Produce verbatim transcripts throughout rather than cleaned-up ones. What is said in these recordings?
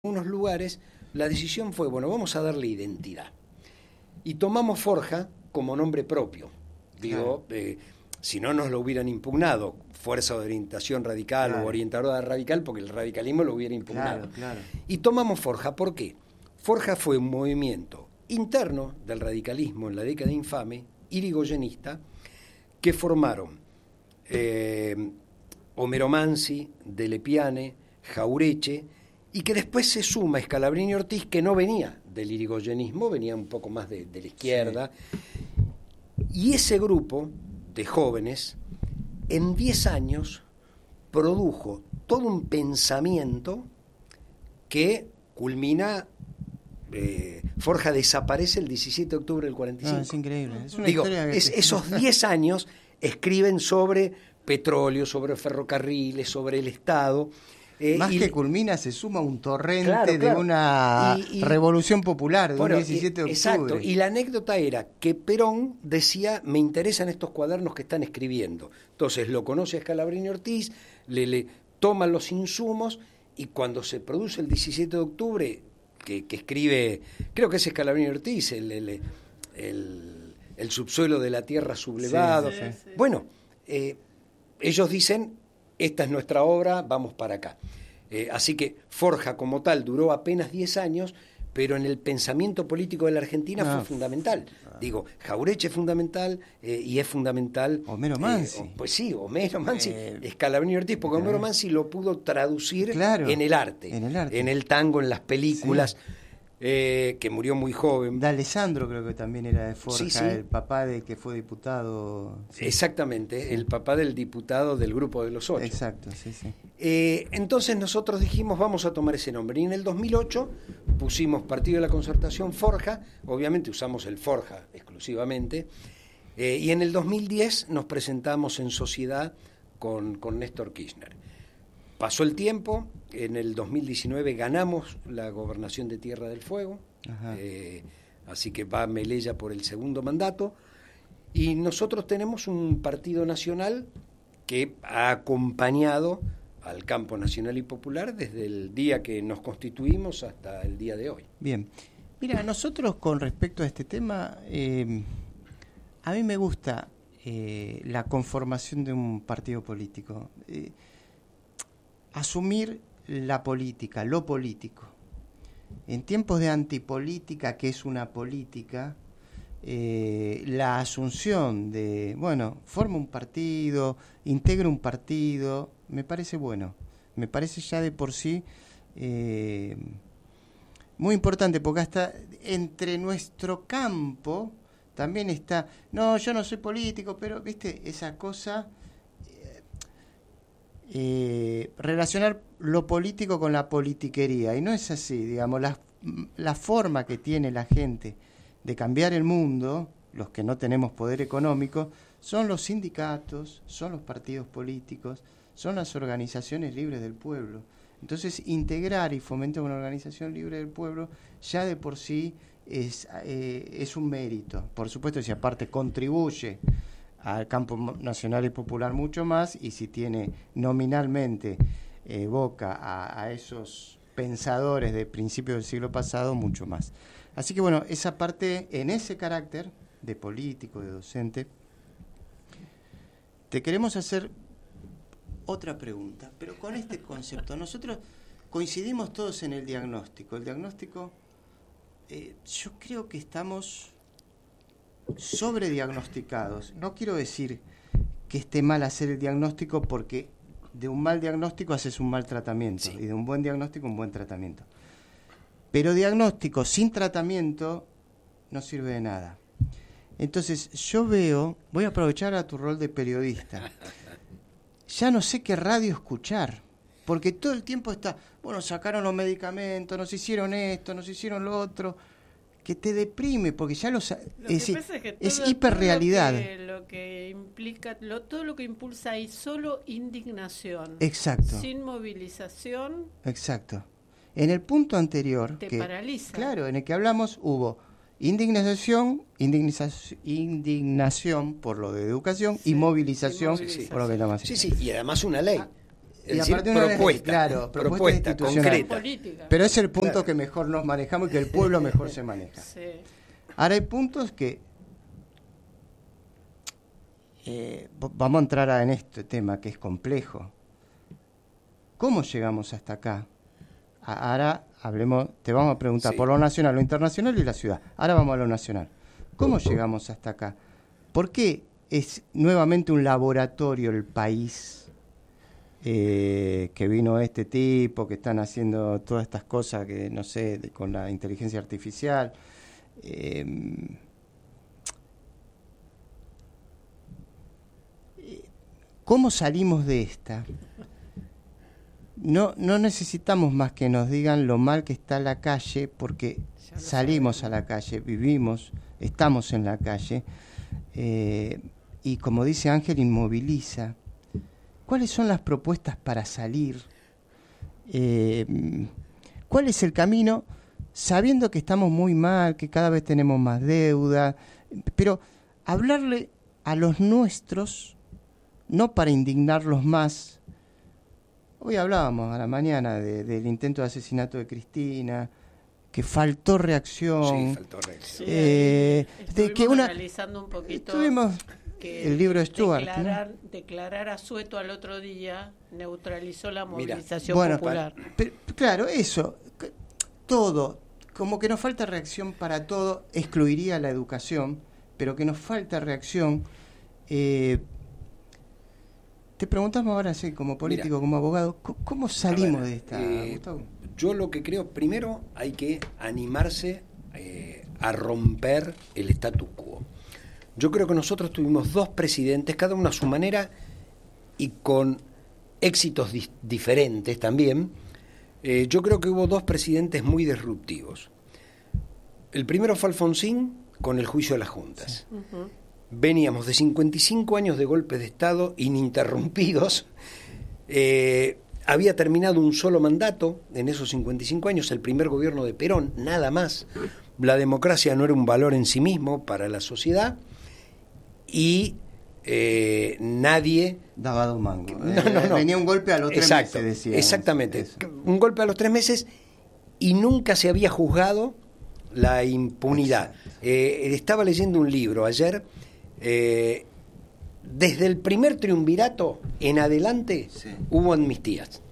unos lugares, la decisión fue, bueno, vamos a darle identidad. Y tomamos Forja como nombre propio. Digo, claro. eh, si no nos lo hubieran impugnado, Fuerza de Orientación Radical claro. o Orientadora Radical, porque el radicalismo lo hubiera impugnado. Claro, claro. Y tomamos Forja, ¿por qué? Forja fue un movimiento interno del radicalismo en la década infame, irigoyenista, que formaron eh, Homero Mansi, De Lepiane, Jaureche, y que después se suma Scalabrini Ortiz, que no venía del irigoyenismo, venía un poco más de, de la izquierda. Sí. Y ese grupo de jóvenes, en diez años, produjo todo un pensamiento que culmina... Eh, Forja desaparece el diecisiete de octubre del cuarenta y cinco. No, es increíble. Es una Digo, historia que... es, esos diez años escriben sobre petróleo, sobre ferrocarriles, sobre el Estado. Eh, Más y, que culmina, se suma un torrente claro, claro. de una y, y, revolución popular de bueno, un diecisiete de octubre. Exacto, y la anécdota era que Perón decía, me interesan estos cuadernos que están escribiendo. Entonces lo conoce a Scalabrini Ortiz, le, le toman los insumos, y cuando se produce el diecisiete de octubre, que, que escribe, creo que es Scalabrini Ortiz, el, el, el, el subsuelo de la tierra sublevado. Sí, sí, sí. Bueno, eh, ellos dicen, esta es nuestra obra, vamos para acá. Eh, así que Forja como tal duró apenas diez años, pero en el pensamiento político de la Argentina ah, fue fundamental. Ah. Digo, Jaureche es fundamental eh, y es fundamental... Homero Mansi. Eh, pues sí, Homero Mansi, eh, Scalabrini Ortiz, porque claro. Homero Mansi lo pudo traducir claro, en el arte, en el arte, en el tango, en las películas... Sí. Eh, que murió muy joven. D'Alessandro creo que también era de Forja, sí, sí. el papá de que fue diputado. Sí. Exactamente, sí. El papá del diputado del Grupo de los Ocho. Exacto, sí, sí. Eh, entonces nosotros dijimos, vamos a tomar ese nombre. Y en el dos mil ocho pusimos Partido de la Concertación Forja, obviamente usamos el Forja exclusivamente, eh, y en el dos mil diez nos presentamos en sociedad con, con Néstor Kirchner. Pasó el tiempo, en el dos mil diecinueve ganamos la gobernación de Tierra del Fuego, eh, así que va Melella por el segundo mandato, y nosotros tenemos un partido nacional que ha acompañado al campo nacional y popular desde el día que nos constituimos hasta el día de hoy. Bien, mira, nosotros con respecto a este tema, eh, a mí me gusta eh, la conformación de un partido político. Eh, asumir la política, lo político. En tiempos de antipolítica, que es una política, eh, la asunción de, bueno, forma un partido, integra un partido, me parece bueno. Me parece ya de por sí eh, muy importante, porque hasta entre nuestro campo también está, no, yo no soy político, pero, viste, esa cosa... Eh, relacionar lo político con la politiquería, y no es así, digamos, la, la forma que tiene la gente de cambiar el mundo, los que no tenemos poder económico, son los sindicatos, son los partidos políticos, son las organizaciones libres del pueblo. Entonces, integrar y fomentar una organización libre del pueblo ya de por sí es, eh, es un mérito. Por supuesto, si aparte contribuye al campo nacional y popular mucho más, y si tiene nominalmente eh, boca a, a esos pensadores de principios del siglo pasado, mucho más. Así que bueno, esa parte, en ese carácter de político, de docente, te queremos hacer otra pregunta, pero con este concepto. Nosotros coincidimos todos en el diagnóstico. El diagnóstico, eh, yo creo que estamos... sobrediagnosticados. No quiero decir que esté mal hacer el diagnóstico, porque de un mal diagnóstico haces un mal tratamiento, sí. Y de un buen diagnóstico un buen tratamiento. Pero diagnóstico sin tratamiento no sirve de nada. Entonces yo veo, voy a aprovechar a tu rol de periodista, ya no sé qué radio escuchar, porque todo el tiempo está, bueno, sacaron los medicamentos, nos hicieron esto, nos hicieron lo otro, que te deprime, porque ya los, lo es, que pasa es, que todo, es hiperrealidad. Todo lo, que, lo que implica, lo, todo lo que impulsa ahí, solo indignación. Exacto. Sin movilización. Exacto. En el punto anterior, te que, paraliza. Claro, en el que hablamos hubo indignación, indignación, indignación por lo de educación, sí, y movilización, sí, por lo que es la más. Sí, sí, y además una ley. Es y decir, aparte una propuesta, vez, claro, propuesta, propuesta institucional. concreta. Política. Pero es el punto Claro. que mejor nos manejamos y que el pueblo mejor se maneja. Sí. Ahora hay puntos que eh, v- vamos a entrar a- en este tema que es complejo. ¿Cómo llegamos hasta acá? A- ahora hablemos, te vamos a preguntar Sí. por lo nacional, lo internacional y la ciudad. Ahora vamos a lo nacional. ¿Cómo llegamos hasta acá? ¿Por qué es nuevamente un laboratorio el país? Eh, que vino este tipo, que están haciendo todas estas cosas que no sé, de- con la inteligencia artificial. Eh, ¿Cómo salimos de esta? No, no necesitamos más que nos digan lo mal que está la calle, porque Ya lo salimos sabemos. a la calle, vivimos, estamos en la calle, eh, y como dice Ángel, inmoviliza. ¿Cuáles son las propuestas para salir? Eh, ¿Cuál es el camino? Sabiendo que estamos muy mal, que cada vez tenemos más deuda, pero hablarle a los nuestros, no para indignarlos más. Hoy hablábamos a la mañana de- del intento de asesinato de Cristina, que faltó reacción. Sí, faltó reacción. Sí, Eh, ahí de estuvimos que una- analizando un poquito Estuvimos que el libro de Stuart, ¿no? declarar, declarar asueto al otro día neutralizó la Mira, movilización bueno, popular. pero, claro, eso, c- todo, como que nos falta reacción para todo, excluiría la educación, pero que nos falta reacción. Eh, te preguntamos ahora, sí, como político, Mira, como abogado, c- ¿cómo salimos A ver, de esta, eh, Gustavo? Yo lo que creo, primero hay que animarse eh, a romper el status quo. Yo creo que nosotros tuvimos dos presidentes, cada uno a su manera y con éxitos dis- diferentes también. Eh, yo creo que hubo dos presidentes muy disruptivos. El primero fue Alfonsín con el juicio de las juntas. Ujú. Veníamos de cincuenta y cinco años de golpes de Estado ininterrumpidos. Eh, había terminado un solo mandato en esos cincuenta y cinco años, el primer gobierno de Perón, nada más. La democracia no era un valor en sí mismo para la sociedad y eh, nadie... Daba dos mangos. No, Eh, no, no. Venía un golpe a los tres Exacto, meses, decía. exactamente. Eso. Un golpe a los tres meses y nunca se había juzgado la impunidad. Eh, estaba leyendo un libro ayer, eh, desde el primer triunvirato en adelante Sí. hubo amnistías.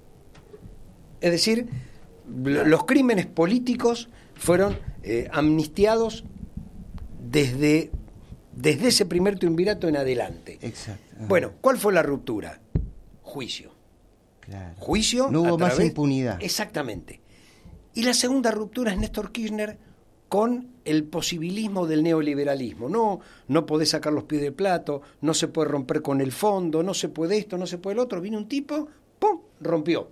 Es decir, lo- los crímenes políticos fueron eh, amnistiados desde, desde ese primer triunvirato en adelante. Exacto. Ajá. Bueno, ¿cuál fue la ruptura? Juicio. Claro. Juicio. No hubo a más través- impunidad. Exactamente. Y la segunda ruptura es Néstor Kirchner con el posibilismo del neoliberalismo. No, no podés sacar los pies del plato, no se puede romper con el fondo, no se puede esto, no se puede el otro. Vino un tipo, ¡pum!, rompió.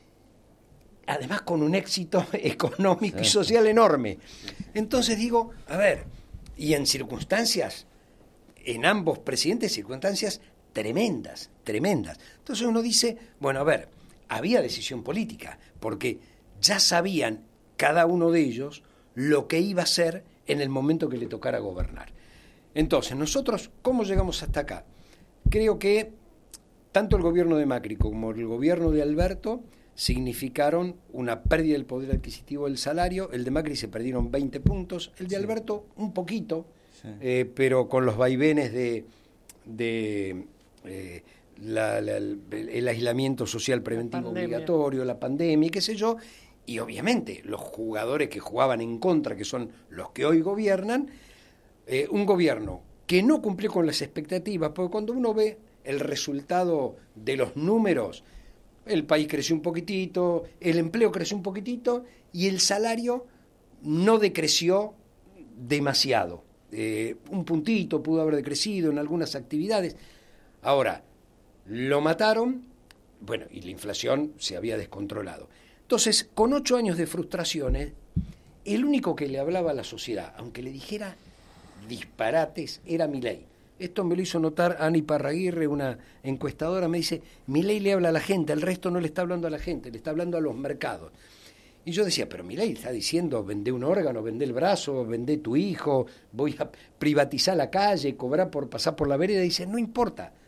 Además con un éxito económico y social enorme. Entonces digo, a ver, y en circunstancias, en ambos presidentes, circunstancias tremendas, tremendas. Entonces uno dice, bueno, a ver, había decisión política, porque ya sabían cada uno de ellos lo que iba a hacer en el momento que le tocara gobernar. Entonces, nosotros, ¿cómo llegamos hasta acá? Creo que tanto el gobierno de Macri como el gobierno de Alberto significaron una pérdida del poder adquisitivo del salario. El de Macri se perdieron veinte puntos, el de Sí. Alberto un poquito, Sí. eh, pero con los vaivenes de, de eh, la- la- el, el aislamiento social preventivo pandemia. obligatorio, la pandemia, y qué sé yo, y obviamente los jugadores que jugaban en contra, que son los que hoy gobiernan, eh, un gobierno que no cumplió con las expectativas, porque cuando uno ve el resultado de los números, el país creció un poquitito, el empleo creció un poquitito y el salario no decreció demasiado. Eh, un puntito pudo haber decrecido en algunas actividades. Ahora, lo mataron, bueno, y la inflación se había descontrolado. Entonces, con ocho años de frustraciones, el único que le hablaba a la sociedad, aunque le dijera disparates, era Milei. Esto me lo hizo notar Ani Parraguirre, una encuestadora, me dice, Milei le habla a la gente, el resto no le está hablando a la gente, le está hablando a los mercados. Y yo decía, pero Milei está diciendo, vendé un órgano, vendé el brazo, vendé tu hijo, voy a privatizar la calle, cobrar por pasar por la vereda. Y dice, no importa,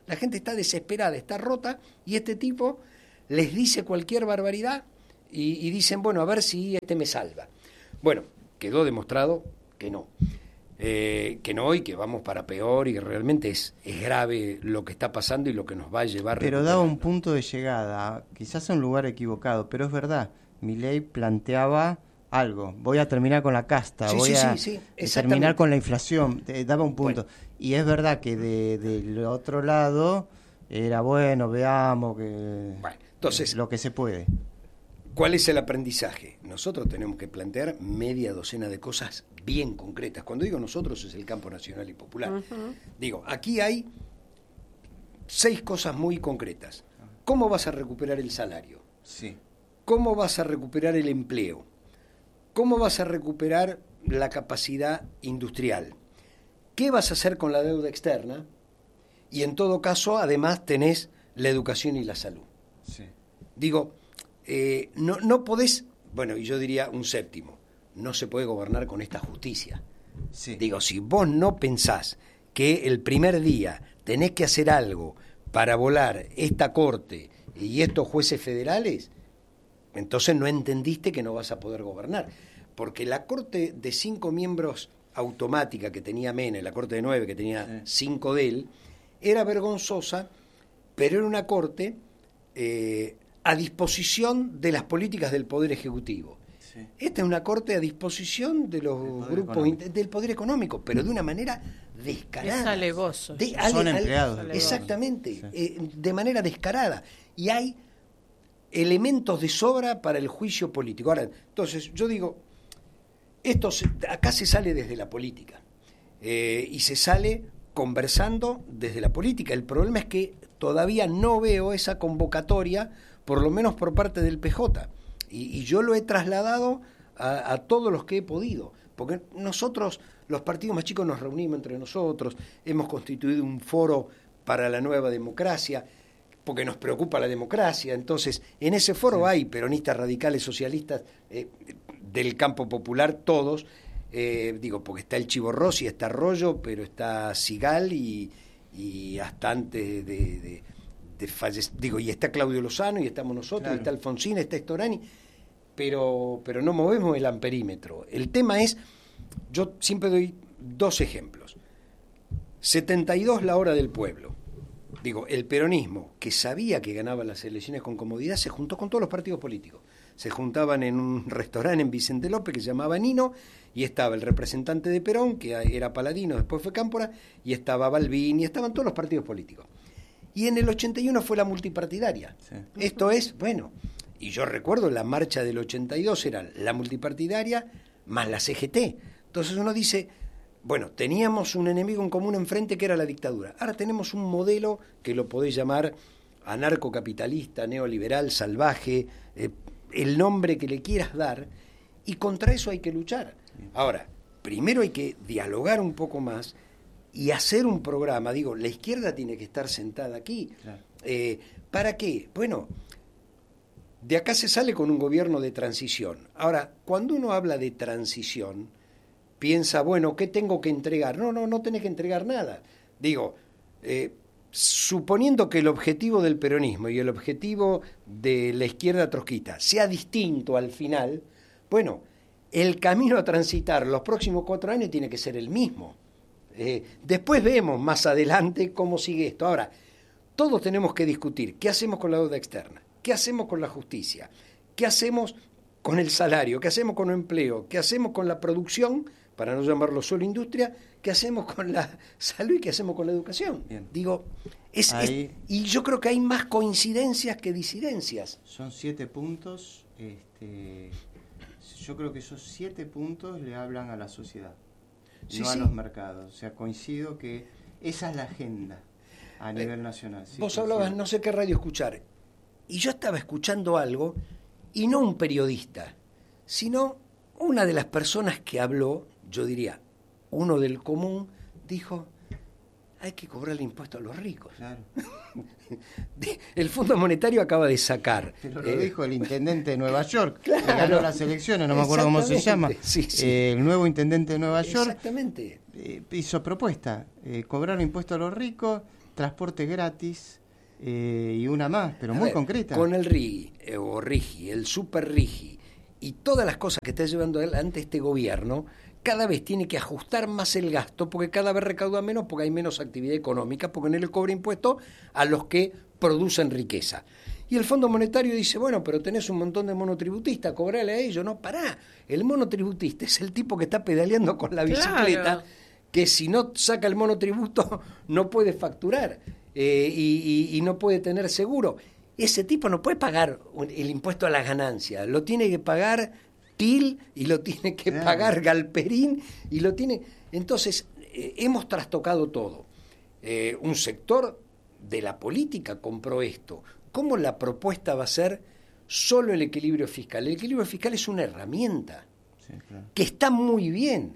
La gente está desesperada, está rota, y este tipo les dice cualquier barbaridad y, y dicen, bueno, a ver si este me salva. Bueno, quedó demostrado que no. Eh, que no, y que vamos para peor, y que realmente es, es grave lo que está pasando y lo que nos va a llevar. Pero daba un punto de llegada, quizás a un lugar equivocado, pero es verdad, Milei planteaba algo, voy a terminar con la casta, sí, voy sí, a sí, sí, terminar con la inflación, te daba un punto. Bueno. Y es verdad que de, del otro lado era bueno, veamos que bueno, entonces, lo que se puede. ¿Cuál es el aprendizaje? Nosotros tenemos que plantear media docena de cosas bien concretas. Cuando digo nosotros es el campo nacional y popular. Uh-huh. Digo, aquí hay seis cosas muy concretas. ¿Cómo vas a recuperar el salario? Sí. ¿Cómo vas a recuperar el empleo? ¿Cómo vas a recuperar la capacidad industrial? ¿Qué vas a hacer con la deuda externa? Y en todo caso, además, tenés la educación y la salud. Sí. Digo, eh, no, no podés, bueno, y yo diría un séptimo, no se puede gobernar con esta justicia. Sí. Digo, si vos no pensás que el primer día tenés que hacer algo para volar esta corte y estos jueces federales, entonces no entendiste que no vas a poder gobernar. Porque la corte de cinco miembros automática que tenía Menem, la corte de nueve que tenía sí. cinco de él, era vergonzosa, pero era una corte eh, a disposición de las políticas del Poder Ejecutivo. Sí. Esta es una corte a disposición de los grupos económico. del poder económico, pero de una manera descarada. Es alevoso. De, Son ale, empleados. Ale, exactamente, sí. eh, de manera descarada. Y hay elementos de sobra para el juicio político. Ahora, entonces, yo digo, esto se, acá se sale desde la política, eh, y se sale conversando desde la política. El problema es que todavía no veo esa convocatoria, por lo menos por parte del P J, y, y yo lo he trasladado a, a todos los que he podido, porque nosotros, los partidos más chicos, nos reunimos entre nosotros, hemos constituido un foro para la nueva democracia, porque nos preocupa la democracia. Entonces, en ese foro sí. hay peronistas, radicales, socialistas, eh, del campo popular, todos, eh, digo, porque está el Chivo Rossi, está Arroyo, pero está Sigal y, y hasta antes de, de, de fallecer, digo, y está Claudio Lozano, y estamos nosotros, claro. y está Alfonsín, está Storani, pero, pero no movemos el amperímetro. El tema es, yo siempre doy dos ejemplos. setenta y dos la hora del pueblo. Digo, el peronismo, que sabía que ganaba las elecciones con comodidad, se juntó con todos los partidos políticos. Se juntaban en un restaurante en Vicente López que se llamaba Nino, y estaba el representante de Perón, que era Paladino, después fue Cámpora, y estaba Balbín, y estaban todos los partidos políticos. Y en el ochenta y uno fue la multipartidaria. Sí. Esto es, bueno, y yo recuerdo la marcha del ochenta y dos, era la multipartidaria más la C G T. Entonces uno dice, bueno, teníamos un enemigo en común enfrente que era la dictadura. Ahora tenemos un modelo que lo podéis llamar anarcocapitalista, neoliberal, salvaje, eh, el nombre que le quieras dar, y contra eso hay que luchar. Ahora, primero hay que dialogar un poco más y hacer un programa. Digo, la izquierda tiene que estar sentada aquí. Claro. Eh, ¿Para qué? Bueno, de acá se sale con un gobierno de transición. Ahora, cuando uno habla de transición, piensa, bueno, ¿qué tengo que entregar? No, no, no tenés que entregar nada. Digo, eh, suponiendo que el objetivo del peronismo y el objetivo de la izquierda trotskista sea distinto al final, bueno, el camino a transitar los próximos cuatro años tiene que ser el mismo. Eh, después vemos más adelante cómo sigue esto. Ahora, todos tenemos que discutir qué hacemos con la deuda externa, qué hacemos con la justicia, qué hacemos con el salario, qué hacemos con el empleo, qué hacemos con la producción, para no llamarlo solo industria, qué hacemos con la salud y qué hacemos con la educación. Bien. Digo, es, es, y yo creo que hay más coincidencias que disidencias. Son siete puntos, este, yo creo que esos siete puntos le hablan a la sociedad, sí, no sí. a los mercados. O sea, coincido que esa es la agenda a nivel eh, nacional. Sí, vos hablabas, no sé qué radio escuchar, y yo estaba escuchando algo, y no un periodista, sino una de las personas que habló, yo diría, uno del común, dijo, hay que cobrar el impuesto a los ricos. Claro. El Fondo Monetario acaba de sacar. Pero lo eh, dijo el intendente de Nueva York, claro, que ganó las elecciones, no me acuerdo cómo se llama. Sí, sí. Eh, el nuevo intendente de Nueva York Exactamente. Eh, hizo propuesta, eh, cobrar el impuesto a los ricos, transporte gratis eh, y una más, pero a muy ver, concreta. Con el RIGI, eh, o RIGI, el Super RIGI, y todas las cosas que está llevando adelante este gobierno, cada vez tiene que ajustar más el gasto, porque cada vez recauda menos, porque hay menos actividad económica, porque no le cobra impuestos a los que producen riqueza. Y el Fondo Monetario dice, bueno, pero tenés un montón de monotributistas, cobrale a ellos. No, pará, el monotributista es el tipo que está pedaleando con la bicicleta, claro, que si no saca el monotributo no puede facturar eh, y, y, y no puede tener seguro. Ese tipo no puede pagar el impuesto a las ganancias, lo tiene que pagar T I L y lo tiene que claro. pagar Galperín y lo tiene... Entonces, eh, hemos trastocado todo. Eh, un sector de la política compró esto. ¿Cómo la propuesta va a ser solo el equilibrio fiscal? El equilibrio fiscal es una herramienta sí, claro. que está muy bien.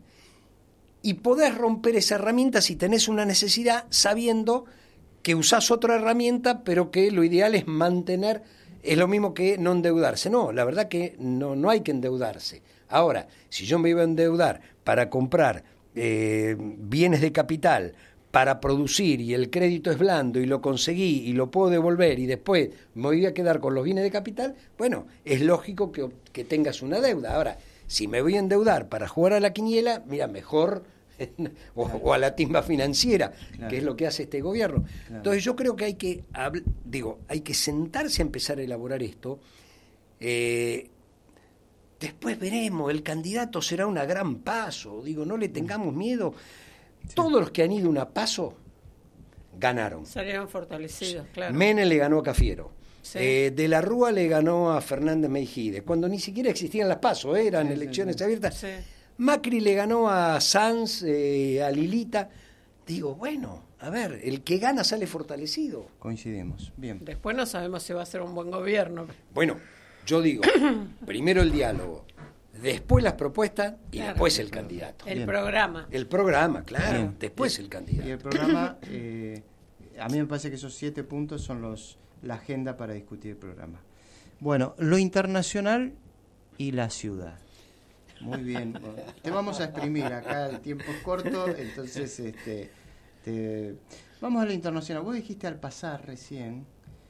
Y podés romper esa herramienta si tenés una necesidad sabiendo que usás otra herramienta, pero que lo ideal es mantener, es lo mismo que no endeudarse. No, la verdad que no, no hay que endeudarse. Ahora, si yo me iba a endeudar para comprar eh, bienes de capital, para producir, y el crédito es blando y lo conseguí y lo puedo devolver y después me voy a quedar con los bienes de capital, bueno, es lógico que, que tengas una deuda. Ahora, si me voy a endeudar para jugar a la quiniela, mira, mejor o, claro. o a la timba financiera, claro. que es lo que hace este gobierno. Claro. Entonces yo creo que hay que, digo, hay que sentarse a empezar a elaborar esto. Eh, después veremos, el candidato será una gran paso, digo, no le tengamos miedo. Sí. Todos los que han ido una paso ganaron. Salieron fortalecidos, claro. Menem le ganó a Cafiero. Sí. Eh, de la Rúa le ganó a Fernández Meijide, cuando ni siquiera existían las paso, ¿eh? eran sí, elecciones sí, sí. abiertas. Sí. Macri le ganó a Sanz, eh, a Lilita. Digo, bueno, a ver, el que gana sale fortalecido. Coincidimos, bien. Después no sabemos si va a ser un buen gobierno. Bueno, yo digo, primero el diálogo, después las propuestas y claro. después el candidato. El bien. programa. El programa, claro, bien. después y, el candidato. Y el programa, eh, a mí me parece que esos siete puntos son los la agenda para discutir el programa. Bueno, lo internacional y la ciudad. Muy bien. Bueno, te vamos a exprimir acá, el tiempo es corto, entonces este, te... vamos a lo internacional. Vos dijiste al pasar recién,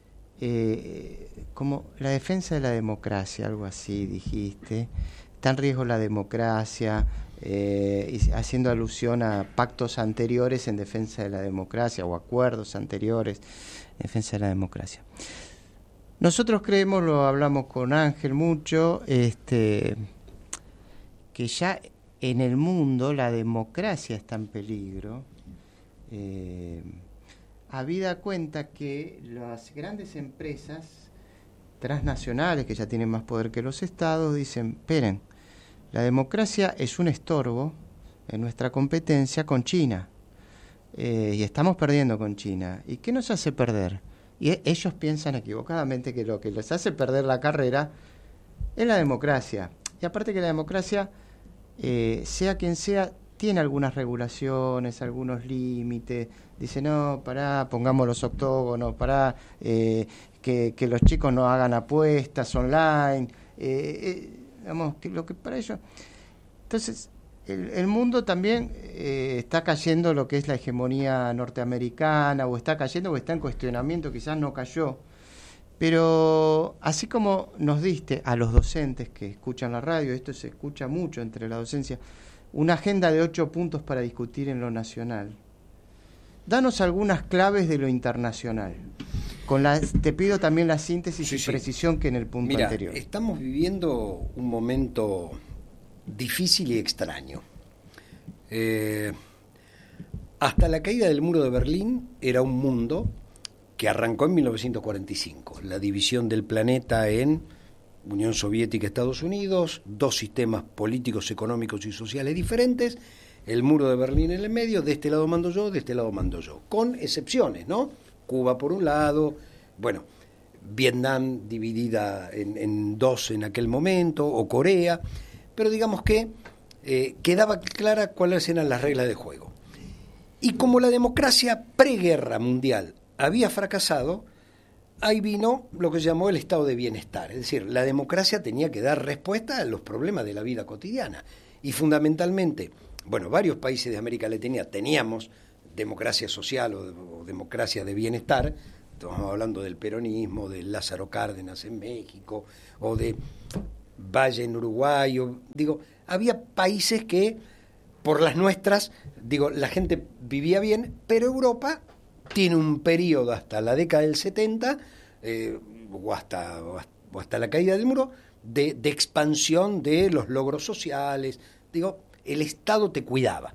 eh, como la defensa de la democracia, algo así dijiste. Está en riesgo la democracia, eh, y haciendo alusión a pactos anteriores en defensa de la democracia o acuerdos anteriores en defensa de la democracia. Nosotros creemos, lo hablamos con Ángel mucho, este, que ya en el mundo la democracia está en peligro, eh, habida cuenta que las grandes empresas transnacionales, que ya tienen más poder que los estados, dicen, esperen, la democracia es un estorbo en nuestra competencia con China, eh, y estamos perdiendo con China. ¿Y qué nos hace perder? Y e- ellos piensan equivocadamente que lo que les hace perder la carrera es la democracia. Y aparte que la democracia, eh, sea quien sea, tiene algunas regulaciones, algunos límites. Dice, no, pará, pongamos los octógonos, pará, eh, que, que los chicos no hagan apuestas online. Eh, eh, digamos, que lo que para ellos... Entonces, el, el mundo también eh, está cayendo lo que es la hegemonía norteamericana, o está cayendo o está en cuestionamiento, quizás no cayó. Pero así como nos diste a los docentes que escuchan la radio, esto se escucha mucho entre la docencia, una agenda de ocho puntos para discutir en lo nacional. Danos algunas claves de lo internacional. Con la, te pido también la síntesis sí, y sí. precisión que en el punto Mira, anterior. Estamos viviendo un momento difícil y extraño. Eh, hasta la caída del muro de Berlín era un mundo que arrancó en mil novecientos cuarenta y cinco, la división del planeta en Unión Soviética, Estados Unidos, dos sistemas políticos, económicos y sociales diferentes, el muro de Berlín en el medio, de este lado mando yo, de este lado mando yo, con excepciones, ¿no? Cuba por un lado, bueno, Vietnam dividida en, en dos en aquel momento, o Corea, pero digamos que eh, quedaba clara cuáles eran las reglas de juego. Y como la democracia preguerra mundial había fracasado, ahí vino lo que se llamó el estado de bienestar, es decir, la democracia tenía que dar respuesta a los problemas de la vida cotidiana, y fundamentalmente, bueno, varios países de América Latina teníamos democracia social o, de, o democracia de bienestar. Estamos hablando del peronismo, de Lázaro Cárdenas en México, o de Valle en Uruguay. O, digo, había países que, por las nuestras, digo, la gente vivía bien, pero Europa tiene un periodo hasta la década del setenta, eh, o, hasta, o hasta la caída del muro, de, de expansión de los logros sociales. Digo, el Estado te cuidaba.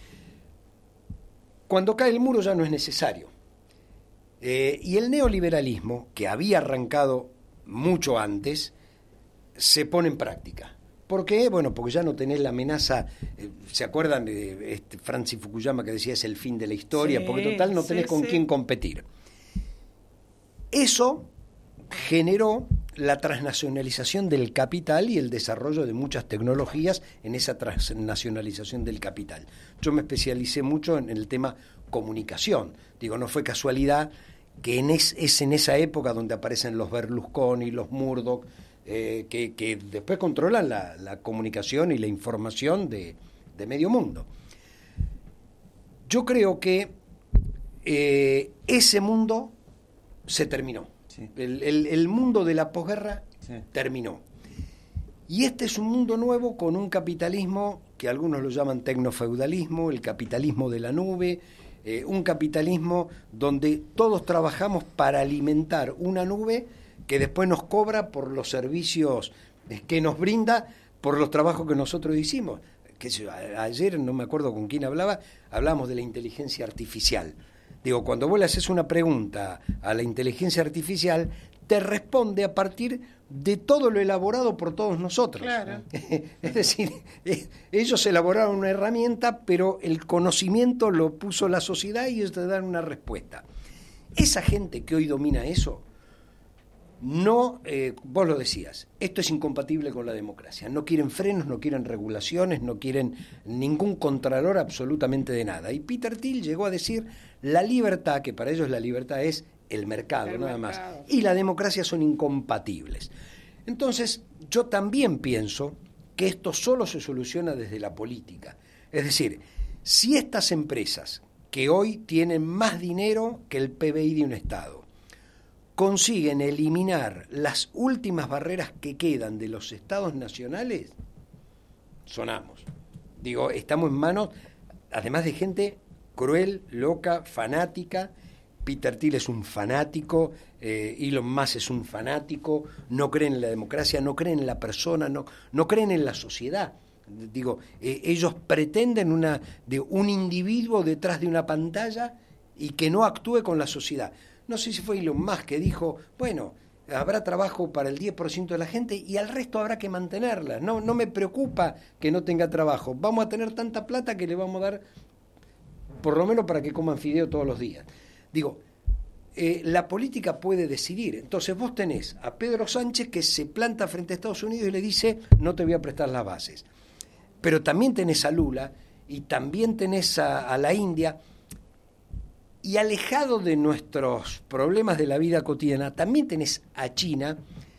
Cuando cae el muro ya no es necesario. Eh, y el neoliberalismo, que había arrancado mucho antes, se pone en práctica. ¿Por qué? Bueno, porque ya no tenés la amenaza, eh, ¿se acuerdan de este Francis Fukuyama que decía es el fin de la historia? Sí, porque total no tenés sí, con sí. quién competir. Eso generó la transnacionalización del capital y el desarrollo de muchas tecnologías en esa transnacionalización del capital. Yo me especialicé mucho en el tema comunicación. Digo, no fue casualidad que en es, es en esa época donde aparecen los Berlusconi, los Murdoch, eh, que, que después controlan la, la comunicación y la información de, de medio mundo. Yo creo que eh, ese mundo se terminó. Sí. El, el, el mundo de la posguerra sí. terminó. Y este es un mundo nuevo con un capitalismo que algunos lo llaman tecnofeudalismo, el capitalismo de la nube, eh, un capitalismo donde todos trabajamos para alimentar una nube que después nos cobra por los servicios que nos brinda, por los trabajos que nosotros hicimos. Que ayer, no me acuerdo con quién hablaba, hablamos de la inteligencia artificial. Digo, cuando vos le haces una pregunta a la inteligencia artificial, te responde a partir de todo lo elaborado por todos nosotros. Claro. Es decir, ellos elaboraron una herramienta, pero el conocimiento lo puso la sociedad y ellos te dan una respuesta. Esa gente que hoy domina eso, no, eh, vos lo decías, esto es incompatible con la democracia. No quieren frenos, no quieren regulaciones, no quieren ningún contralor absolutamente de nada. Y Peter Thiel llegó a decir, la libertad, que para ellos la libertad es el mercado, el nada mercado. más, y la democracia son incompatibles. Entonces, yo también pienso que esto solo se soluciona desde la política. Es decir, si estas empresas, que hoy tienen más dinero que el P B I de un Estado, consiguen eliminar las últimas barreras que quedan de los estados nacionales, sonamos. Digo, estamos en manos, además de gente cruel, loca, fanática. Peter Thiel es un fanático, eh, Elon Musk es un fanático, no creen en la democracia, no creen en la persona, no, no creen en la sociedad. Digo, eh, ellos pretenden una, de un individuo detrás de una pantalla y que no actúe con la sociedad. No sé si fue Elon Musk que dijo, bueno, habrá trabajo para el diez por ciento de la gente y al resto habrá que mantenerla. No, no me preocupa que no tenga trabajo. Vamos a tener tanta plata que le vamos a dar, por lo menos para que coman fideo todos los días. Digo, eh, la política puede decidir. Entonces vos tenés a Pedro Sánchez que se planta frente a Estados Unidos y le dice, no te voy a prestar las bases. Pero también tenés a Lula y también tenés a, a la India. Y alejado de nuestros problemas de la vida cotidiana, también tenés a China,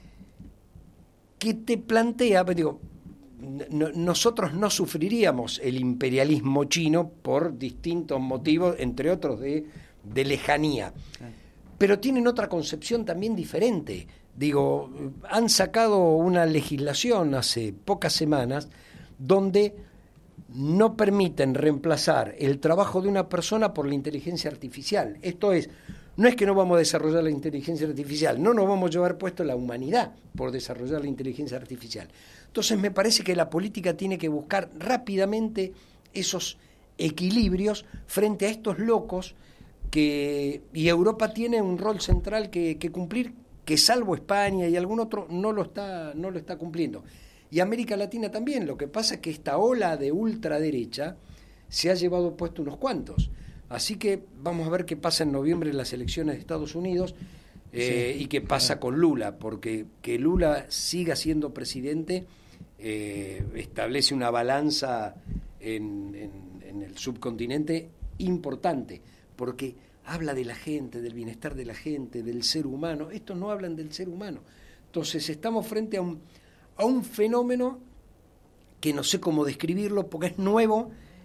que te plantea, digo, no, nosotros no sufriríamos el imperialismo chino por distintos motivos, entre otros de, de lejanía. Pero tienen otra concepción también diferente. Digo, han sacado una legislación hace pocas semanas donde no permiten reemplazar el trabajo de una persona por la inteligencia artificial. Esto es, no es que no vamos a desarrollar la inteligencia artificial, no nos vamos a llevar puesto la humanidad por desarrollar la inteligencia artificial. Entonces me parece que la política tiene que buscar rápidamente esos equilibrios frente a estos locos que, y Europa tiene un rol central que, que cumplir, que salvo España y algún otro no lo está, no lo está cumpliendo. Y América Latina también. Lo que pasa es que esta ola de ultraderecha se ha llevado puesto unos cuantos. Así que vamos a ver qué pasa en noviembre en las elecciones de Estados Unidos eh, sí, y qué pasa con Lula, porque que Lula siga siendo presidente eh, establece una balanza en, en, en el subcontinente importante, porque habla de la gente, del bienestar de la gente, del ser humano. Estos no hablan del ser humano. Entonces estamos frente a un... a un fenómeno que no sé cómo describirlo porque es nuevo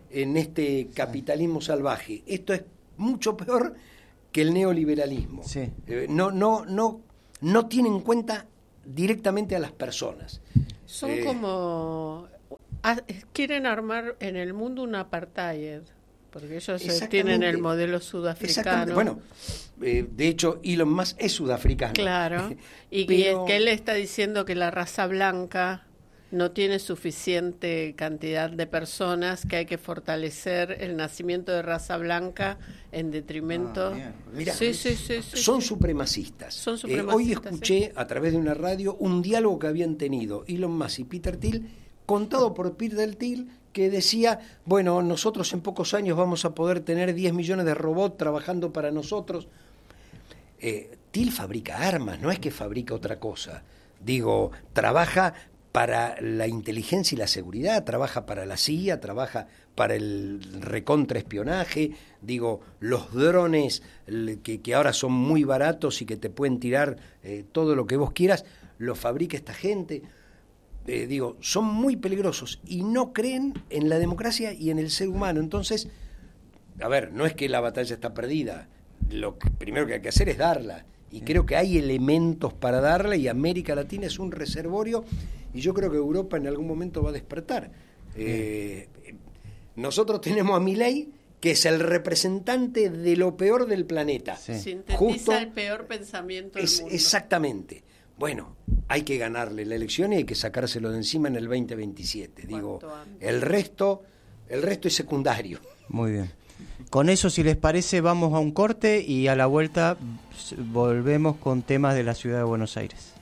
en este capitalismo salvaje. Esto es mucho peor que el neoliberalismo. Sí. Eh, no, no, no, no tiene en cuenta directamente a las personas. Son Eh, como... ah, quieren armar en el mundo un apartheid, porque ellos eh, tienen el modelo sudafricano. Bueno, eh, de hecho, Elon Musk es sudafricano. Claro, y Pero... que, que él está diciendo que la raza blanca no tiene suficiente cantidad de personas, que hay que fortalecer el nacimiento de raza blanca en detrimento... Ah, Mirá, sí, sí, sí, sí, son sí. supremacistas. Son Eh, supremacistas, hoy escuché sí. a través de una radio un diálogo que habían tenido Elon Musk y Peter Thiel, contado por Peter Thiel, que decía, bueno, nosotros en pocos años vamos a poder tener diez millones de robots trabajando para nosotros. Eh, Thiel fabrica armas, no es que fabrica otra cosa. Digo, trabaja para la inteligencia y la seguridad, trabaja para la C I A, trabaja para el recontraespionaje, digo, los drones que, que ahora son muy baratos y que te pueden tirar eh, todo lo que vos quieras, los fabrica esta gente. Eh, digo, son muy peligrosos y no creen en la democracia y en el ser humano. Entonces, a ver, no es que la batalla está perdida, lo que primero que hay que hacer es darla, y creo que hay elementos para darla, y América Latina es un reservorio, y yo creo que Europa en algún momento va a despertar. Eh, nosotros tenemos a Milei, que es el representante de lo peor del planeta. Sí. Sintetiza Justo el peor pensamiento es, del mundo. exactamente. Bueno, hay que ganarle la elección y hay que sacárselo de encima en el veinte veintisiete. Digo, antes. el resto, el resto es secundario. Muy bien. Con eso, si les parece, vamos a un corte y a la vuelta volvemos con temas de la ciudad de Buenos Aires.